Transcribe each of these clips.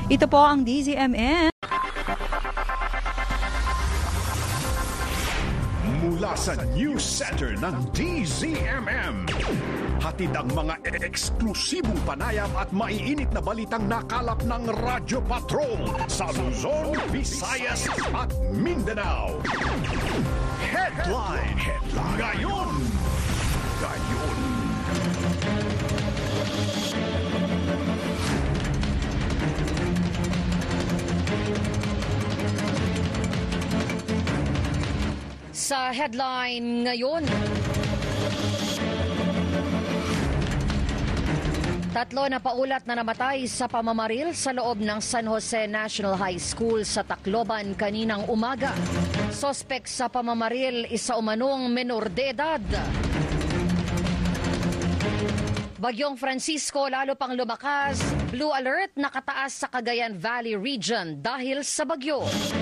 Ito po ang DZMM. Mula sa News Center ng DZMM, hatid ang mga eksklusibong panayam at maiinit na balitang nakalap ng Radyo Patrol sa Luzon, Visayas at Mindanao. Headline ngayon. Sa headline ngayon, 3 na paulat na namatay sa pamamaril sa loob ng San Jose National High School sa Tacloban kaninang umaga. Sospek sa pamamaril, isa umanong menor de edad. Bagyong Francisco lalo pang lumakas, blue alert nakataas sa Cagayan Valley region dahil sa bagyo.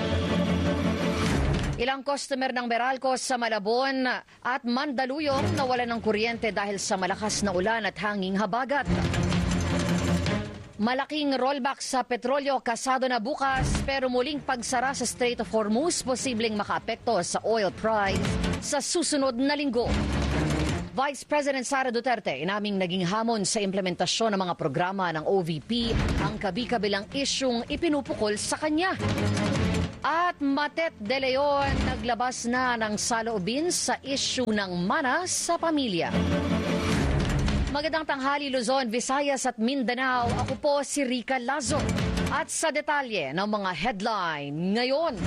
Ilang customer ng Meralco sa Malabon at Mandaluyong nawalan ng kuryente dahil sa malakas na ulan at hanging habagat. Malaking rollback sa petrolyo kasado na bukas pero muling pagsara sa Strait of Hormuz posibleng makaapekto sa oil price sa susunod na linggo. Vice President Sara Duterte inaming naging hamon sa implementasyon ng mga programa ng OVP ang kabi-kabilang isyung ipinupukol sa kanya. At Matet de Leon naglabas na ng saloobin sa issue ng mana sa pamilya. Magandang tanghali Luzon, Visayas at Mindanao. Ako po si Rica Lazo. At sa detalye ng mga headline ngayon.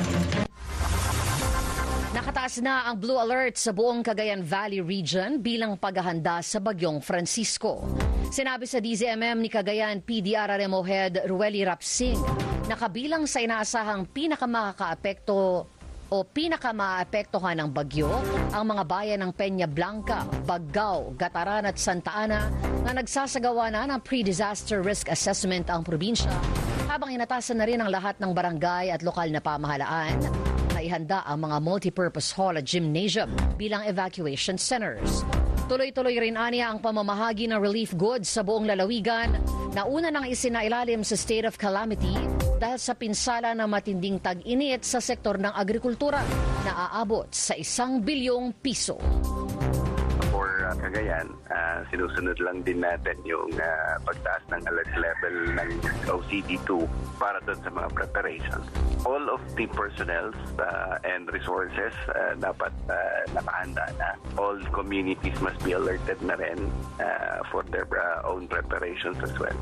Nakataas na ang blue alert sa buong Cagayan Valley region bilang paghahanda sa bagyong Francisco. Sinabi sa DZMM ni Cagayan PDRRMO Head Rueli Rapsing na kabilang sa inaasahang pinakamaapektuhan ng bagyo ang mga bayan ng Peña Blanca, Baggao, Gataran at Santa Ana na nagsasagawa na ng pre-disaster risk assessment ang probinsya habang inatasan na rin ang lahat ng barangay at lokal na pamahalaan na ihanda ang mga multipurpose hall at gymnasium bilang evacuation centers. Tuloy-tuloy rin aniya ang pamamahagi ng relief goods sa buong lalawigan na una nang isinailalim sa state of calamity dahil sa pinsala ng matinding tag-init sa sektor ng agrikultura na aabot sa 1 bilyong piso. For Cagayan, sinusunod lang din natin yung pagtaas ng alert level ng OCD2 para doon sa mga preparations. All of the personnel and resources dapat nakahanda na. All communities must be alerted na rin for their own preparations as well.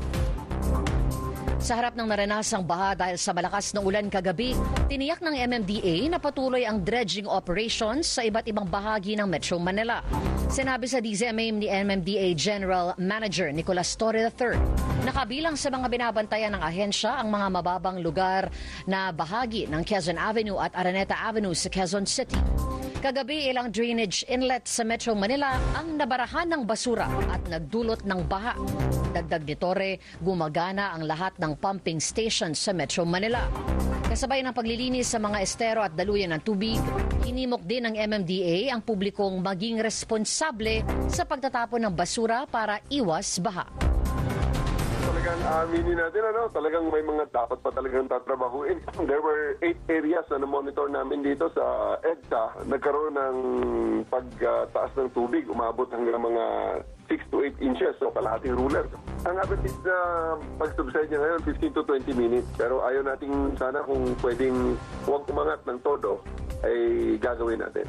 Sa harap ng naranasang baha dahil sa malakas na ulan kagabi, tiniyak ng MMDA na patuloy ang dredging operations sa iba't ibang bahagi ng Metro Manila. Sinabi sa DZMM ni MMDA General Manager Nicolas Torre III na kabilang sa mga binabantayan ng ahensya ang mga mababang lugar na bahagi ng Quezon Avenue at Araneta Avenue sa Quezon City. Kagabi, ilang drainage inlet sa Metro Manila ang nabarahan ng basura at nagdulot ng baha. Dagdag ni Torre, gumagana ang lahat ng pumping station sa Metro Manila. Kasabay ng paglilinis sa mga estero at daluyan ng tubig, hinimok din ng MMDA ang publikong maging responsable sa pagtatapon ng basura para iwas baha. Talagang aminin natin, talagang may mga dapat pa talagang tatrabahuin. There were 8 areas na monitor namin dito sa EDSA. Nagkaroon ng pagtaas ng tubig, umabot hanggang mga 6 to 8 inches, so kalahating ruler. Ang average na pag-subside niya ngayon, 15 to 20 minutes. Pero ayaw natin sana kung pwedeng huwag umangat ng todo, ay gagawin natin.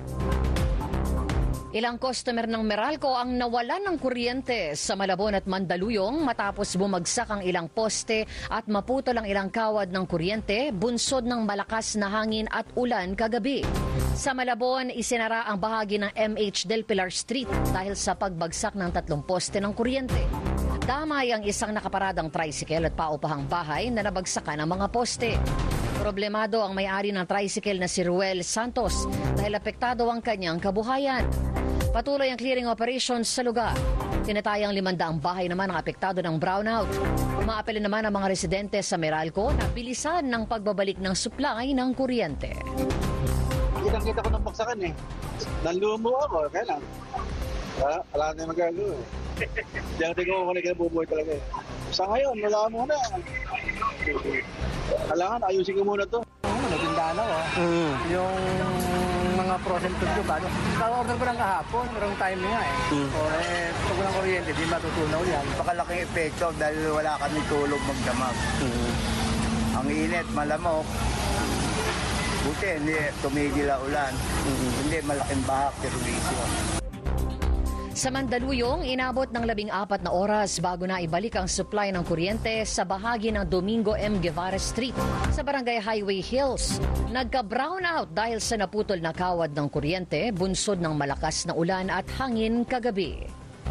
Ilang customer ng Meralco ang nawalan ng kuryente sa Malabon at Mandaluyong matapos bumagsak ang ilang poste at maputol ang ilang kawad ng kuryente bunsod ng malakas na hangin at ulan kagabi. Sa Malabon, isinara ang bahagi ng MH Del Pilar Street dahil sa pagbagsak ng 3 poste ng kuryente. Damay ang isang nakaparadang tricycle at paupahang bahay na nabagsakan ng mga poste. Problemado ang may-ari ng tricycle na si Ruel Santos dahil apektado ang kanyang kabuhayan. Patuloy ang clearing operations sa lugar. Tinatayang 500 bahay naman ang apektado ng brownout. Umaapela naman ang mga residente sa Meralco na bilisan ng pagbabalik ng supply ng kuryente. Kitang-kita ko ng bagsakan Nanlumo ako, kaya lang. Wala na yung magagawa. Diyan ko kung ano kaya bubuhay talaga. Sa ngayon, wala muna. Kailangan ayusin ko muna to. Natindahan ako. Yung mga frozen food ko ba? Ka-order ko lang kahapon, wrong timing nga eh. Pag walang kuryente, di matutunaw yan. Napakalaking epekto dahil wala kami tulog magdamag. Ang init, malamok. Buti, hindi tumigil ang ulan. Hindi, malaking bahak, servisyo. Sa Mandaluyong, inabot ng 14 na oras bago na ibalik ang supply ng kuryente sa bahagi ng Domingo M. Guevara Street sa Barangay Highway Hills. Nagka-brownout dahil sa naputol na kawad ng kuryente, bunsod ng malakas na ulan at hangin kagabi.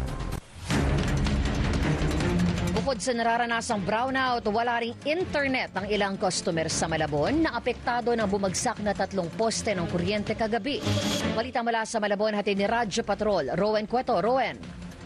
Bukod sa nararanasang brownout, wala ring internet ang ilang customer sa Malabon na apektado ng bumagsak na 3 poste ng kuryente kagabi. Balita mula sa Malabon, hatid ni Radyo Patrol, Rowan Cueto. Rowan.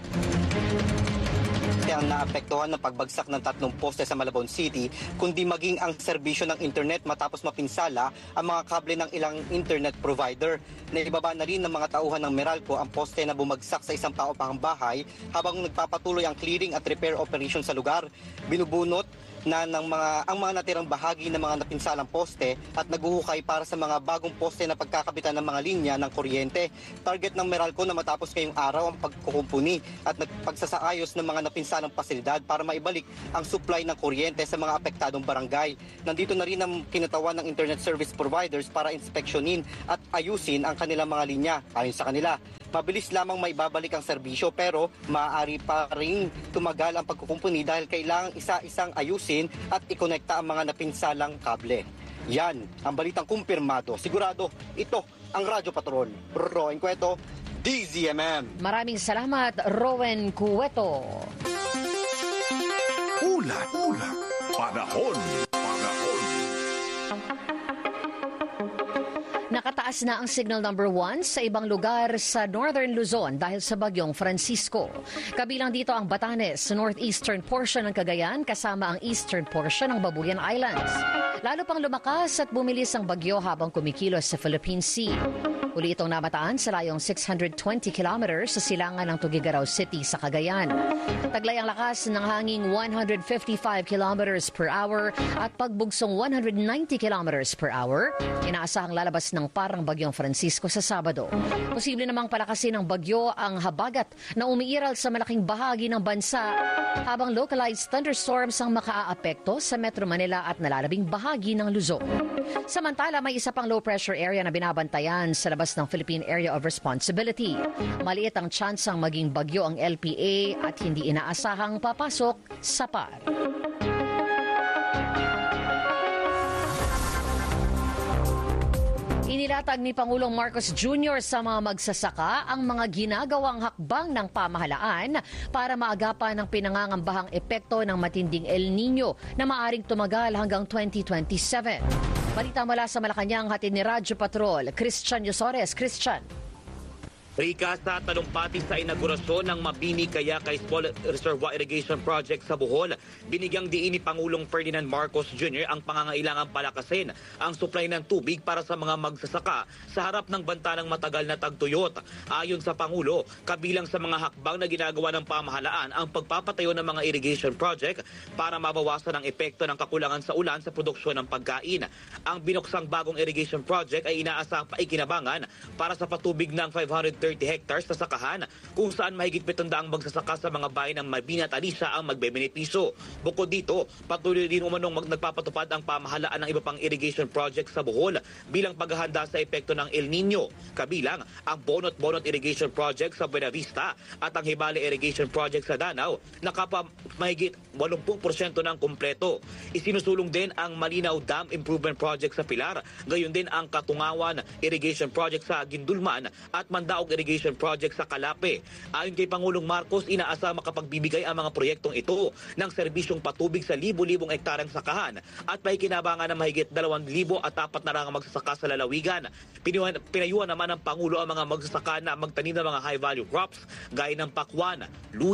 Ang naapektuhan ng pagbagsak ng 3 poste sa Malabon City, kundi maging ang serbisyo ng internet matapos mapinsala ang mga kable ng ilang internet provider. Naibaba na rin ng mga tauhan ng Meralco ang poste na bumagsak sa isang paupahang bahay habang nagpapatuloy ang clearing at repair operation sa lugar. Binubunot na ang mga natirang bahagi ng mga napinsalang poste at naguhukay para sa mga bagong poste na pagkakabitan ng mga linya ng kuryente. Target ng Meralco na matapos ngayong araw ang pagkukumpuni at pagsasaayos ng mga napinsalang pasilidad para maibalik ang supply ng kuryente sa mga apektadong barangay. Nandito na rin ang kinatawan ng internet service providers para inspeksyonin at ayusin ang kanilang mga linya. Ayon sa kanila, mabilis lamang maibabalik ang serbisyo pero maaari pa rin tumagal ang pagkukumpuni dahil kailangang isa-isang ayusin at ikonekta ang mga napinsalang kable. Yan ang balitang kumpirmado. Sigurado, ito ang Radyo Patrol. Rowan Cueto, DZMM. Maraming salamat, Rowan Cueto. Ulat. Panahon. Nakataas na ang signal number 1 sa ibang lugar sa Northern Luzon dahil sa bagyong Francisco. Kabilang dito ang Batanes, northeastern portion ng Cagayan kasama ang eastern portion ng Babuyan Islands. Lalo pang lumakas at bumilis ang bagyo habang kumikilos sa Philippine Sea. Uli itong namataan sa layong 620 kilometers sa silangan ng Tuguegarao City sa Cagayan. Taglay ang lakas ng hanging 155 kilometers per hour at pagbugsong 190 kilometers per hour. Inaasahang lalabas ng parang bagyong Francisco sa Sabado. Posible namang palakasin ng bagyo ang habagat na umiiral sa malaking bahagi ng bansa habang localized thunderstorms ang makaaapekto sa Metro Manila at nalalabing bahagi ng Luzon. Samantala, may isa pang low pressure area na binabantayan sa labas ng Philippine Area of Responsibility. Maliit ang tsansang maging bagyo ang LPA at hindi inaasahang papasok sa PAR. Inilatag ni Pangulong Marcos Jr. sa mga magsasaka ang mga ginagawang hakbang ng pamahalaan para maagapan ang pinangangambahang epekto ng matinding El Nino na maaring tumagal hanggang 2027. Balita mula sa Malacanang, hatid ni Radyo Patrol, Christian Yosores. Christian. Rika, sa talumpati sa inaugurasyon ng Mabini Kayakay Small Reservoir Irrigation Project sa Bohol, binigyang diin ni Pangulong Ferdinand Marcos Jr. ang pangangailangang palakasin ang supply ng tubig para sa mga magsasaka sa harap ng banta ng matagal na tagtuyot. Ayon sa Pangulo, kabilang sa mga hakbang na ginagawa ng pamahalaan ang pagpapatayo ng mga irrigation project para mabawasan ang epekto ng kakulangan sa ulan sa produksyon ng pagkain. Ang binuksang bagong irrigation project ay inaasang paikinabangan para sa patubig ng 530 hectares na sakahan kung saan mahigit 700 magsasaka sa mga bayan ng Mabini at Alicia ang magbebenepisyo. Bukod dito, patuloy din umanong nagpapatupad ang pamahalaan ng iba pang irrigation project sa Bohol bilang paghahanda sa epekto ng El Nino. Kabilang ang Bonot-Bonot Irrigation Project sa Buena Vista at ang Hibale Irrigation Project sa Danao na kapwa mahigit 80% ng kumpleto. Isinusulong din ang Malinaw Dam Improvement Project sa Pilar, gayon din ang Katungawan Irrigation Project sa Gindulman at Mandaog Irrigation Project sa Calape. Ayon kay Pangulong Marcos, inaasa makapagbibigay ang mga proyektong ito ng serbisyong patubig sa libo-libong ektaryang sakahan at may kinabangan ng mahigit 2,000 at 400 magsasaka sa lalawigan. Pinayuhan naman ng Pangulo ang mga magsasaka na magtanim ng mga high-value crops gaya ng pakwan, luya,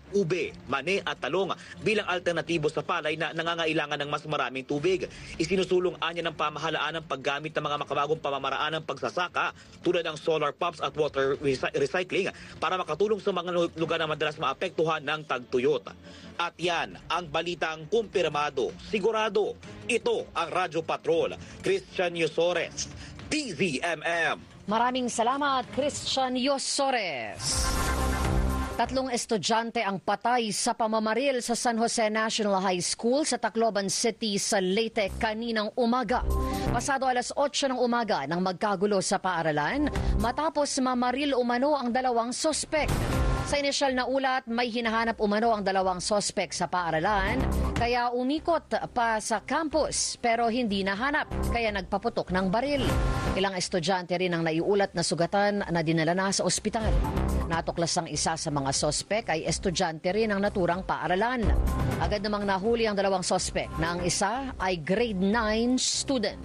ube, mani at talong bilang alternatibo sa palay na nangangailangan ng mas maraming tubig. Isinusulong anya ng pamahalaan ang paggamit ng mga makabagong pamamaraan ng pagsasaka tulad ng solar pumps at water recycling para makatulong sa mga lugar na madalas maapektuhan ng tagtuyot. At yan ang balitang kumpirmado, sigurado. Ito ang Radyo Patrol. Christian Yosores, DZMM. Maraming salamat, Christian Yosores. 3 estudyante ang patay sa pamamaril sa San Jose National High School sa Tacloban City sa Leyte kaninang umaga. Pasado alas 8 ng umaga nang magkagulo sa paaralan matapos mamaril umano ang 2 sospek. Sa inisyal na ulat, may hinahanap umano ang 2 sospek sa paaralan kaya umikot pa sa campus pero hindi nahanap kaya nagpaputok ng baril. Ilang estudyante rin ang naiulat na sugatan na dinala na sa ospital. Natuklas ang isa sa mga sospek ay estudyante rin ng naturang paaralan. Agad namang nahuli ang 2 sospek na ang isa ay grade 9 student.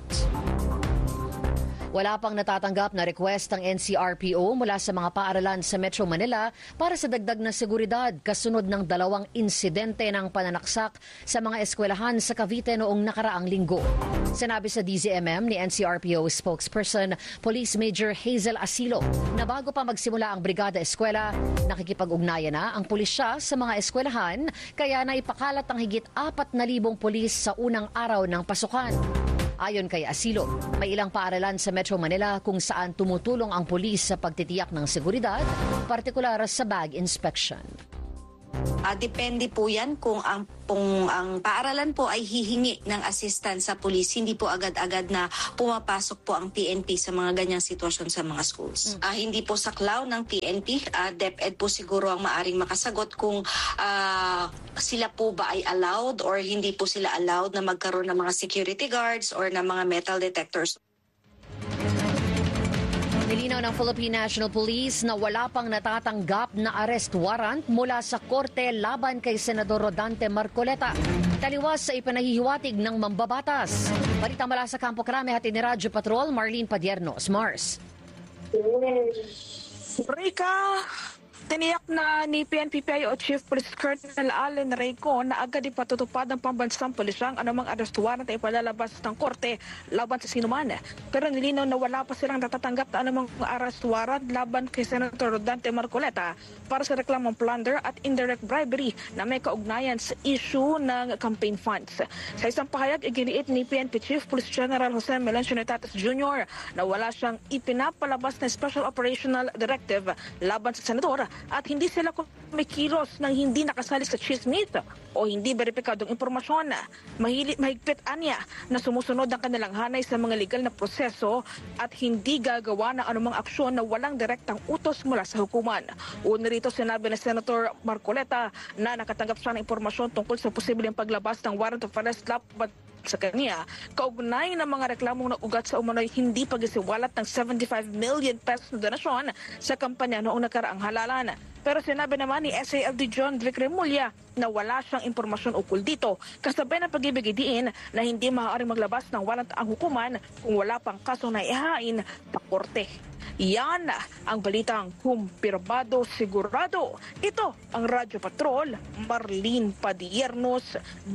Wala pang natatanggap na request ang NCRPO mula sa mga paaralan sa Metro Manila para sa dagdag na seguridad kasunod ng 2 insidente ng pananaksak sa mga eskwelahan sa Cavite noong nakaraang linggo. Sinabi sa DZMM ni NCRPO spokesperson Police Major Hazel Asilo na bago pa magsimula ang Brigada Eskwela, nakikipag-ugnayan na ang pulisya sa mga eskwelahan kaya naipakalat ang higit 4,000 pulis sa unang araw ng pasukan. Ayon kay Asilo, may ilang paaralan sa Metro Manila kung saan tumutulong ang pulis sa pagtitiyak ng seguridad, partikular sa bag inspection. Depende po yan kung ang paaralan po ay hihingi ng assistance sa pulis. Hindi po agad-agad na pumapasok po ang PNP sa mga ganyang sitwasyon sa mga schools. Hindi po saklaw ng PNP. DepEd po siguro ang maaring makasagot kung sila po ba ay allowed or hindi po sila allowed na magkaroon ng mga security guards or ng mga metal detectors. Nilinaw ng Philippine National Police na wala pang natatanggap na arrest warrant mula sa korte laban kay Senador Rodante Marcoleta. Taliwas sa ipanahihiwatig ng mambabatas. Balita mula sa Campo Crame, hatid ni Radyo Patrol, Marlene Padiernos. Mars. Rika, tiniyak na ni PNP-PIO Chief Police Colonel Allen Reyco na agad ipatutupad ng pambansang pulisyang anumang arrest warrant ay palalabas ng korte laban sa sinuman. Pero nilinaw na wala pa silang natatanggap na anumang arrest warrant laban kay Senator Rodante Marcoleta para sa reklamong plunder at indirect bribery na may kaugnayan sa issue ng campaign funds. Sa isang pahayag, iginiit ni PNP Chief Police General Jose Melencio Netates Jr. na wala siyang ipinapalabas na Special Operational Directive laban sa senador at hindi sila kumikilos ng hindi nakasali sa chismis o hindi beripikadong impormasyon. Mahigpit anya na sumusunod ang kanilang hanay sa mga legal na proseso at hindi gagawa ng anumang aksyon na walang direktang utos mula sa hukuman. Una rito sinabi ni Senator Marcoleta na nakatanggap siya ng impormasyon tungkol sa posibleng paglabas ng warrant of arrest laban sa kanya, kaugnay ng mga reklamong naugat sa umano'y hindi pagisiwalat ng 75 million pesos na donasyon sa kampanya noong nakaraang halalan. Pero sinabi naman ni SALD John Vic Remulla na wala siyang impormasyon ukol dito, kasabay ng pag-ibig-diin na hindi maaaring maglabas ng warrant ang hukuman kung wala pang kaso na ihain pa korte. Yan ang balitang kumpirmado sigurado. Ito ang Radyo Patrol, Marlene Padiernos,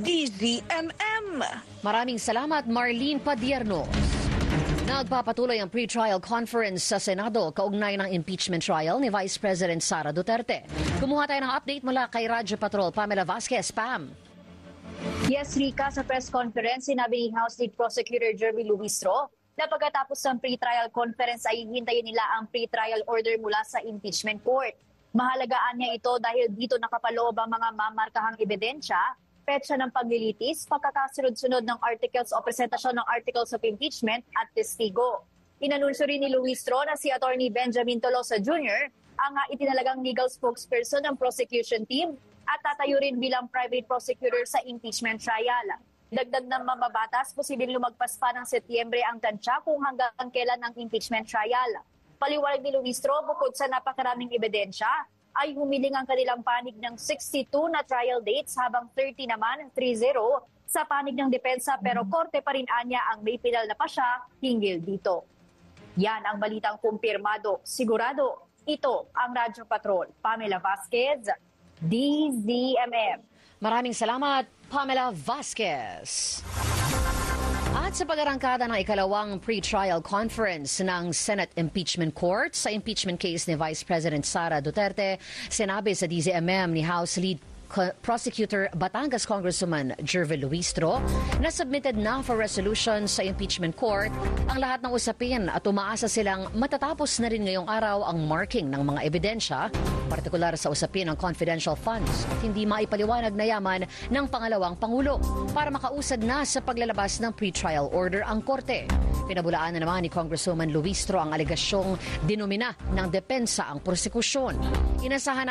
DZMM. Maraming salamat, Marlene Padiernos. Nagpapatuloy ang pre-trial conference sa Senado kaugnay ng impeachment trial ni Vice President Sara Duterte. Kumuha tayo ng update mula kay Radyo Patrol, Pamela Vasquez. Pam. Yes, Rika, sa press conference, sinabi ni House Lead Prosecutor Jeremy Luistro na pagkatapos ng pre-trial conference ay hintayin nila ang pre-trial order mula sa impeachment court. Mahalagaan niya ito dahil dito nakapaloob ang mga mamarkahang ebidensya, petsa ng paglilitis, pagkakasunod-sunod ng articles o presentasyon ng articles of impeachment at testigo. Inanunsyo rin ni Luistro na si Attorney Benjamin Tolosa Jr. ang itinalagang legal spokesperson ng prosecution team at tatayo rin bilang private prosecutor sa impeachment trial. Dagdag ng mambabatas, posibleng lumagpas pa ng Setyembre ang tansya kung hanggang kailan ang impeachment trial. Paliwanag ni Luistro, bukod sa napakaraming ebidensya, ay humiling ang kanilang panig ng 62 na trial dates habang 30 naman, 3-0, sa panig ng depensa pero korte pa rin anya ang may pinal na pa siya hinggil dito. Yan ang balitang kumpirmado, sigurado. Ito ang Radyo Patrol. Pamela Vasquez, DZMM. Maraming salamat, Pamela Vasquez. At sa pag-arangkada ng ikalawang pre-trial conference ng Senate Impeachment Court sa impeachment case ni Vice President Sara Duterte, sinabi sa DZMM ni House Lead Prosecutor Batangas Congresswoman Jervil Luistro na submitted na for resolution sa impeachment court ang lahat ng usapin at umaasa silang matatapos na rin ngayong araw ang marking ng mga ebidensya, partikular sa usapin ng confidential funds at hindi maipaliwanag na yaman ng pangalawang Pangulo para makausad na sa paglalabas ng pre-trial order ang korte. Pinabulaan na naman ni Congresswoman Luistro ang alegasyong dinomina ng depensa ang prosekusyon. Inasahan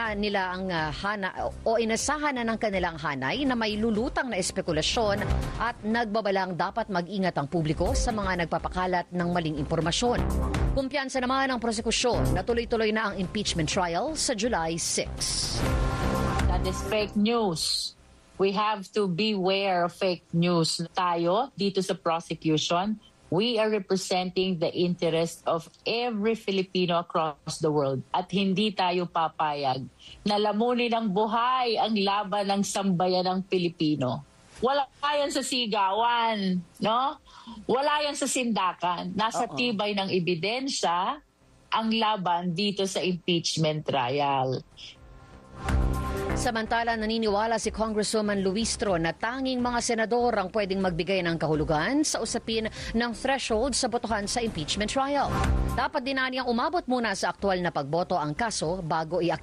na ng kanilang hanay na may lulutang na espekulasyon at nagbabalang dapat mag-ingat ang publiko sa mga nagpapakalat ng maling impormasyon. Kumpiyansa naman ang prosekusyon na tuloy-tuloy na ang impeachment trial sa July 6. That is fake news. We have to beware of fake news. Tayo, dito sa prosecution, we are representing the interest of every Filipino across the world at hindi tayo papayag na lamunin ng buhay ang laban ng sambayanang Pilipino. Wala yan sa sigawan, no? Wala yan sa sindakan. Nasa tibay ng ebidensya ang laban dito sa impeachment trial. Samantala, naniniwala si Congresswoman Luistro na tanging mga senador ang pwedeng magbigay ng kahulugan sa usapin ng threshold sa botohan sa impeachment trial. Dapat din niyang umabot muna sa aktual na pagboto ang kaso bago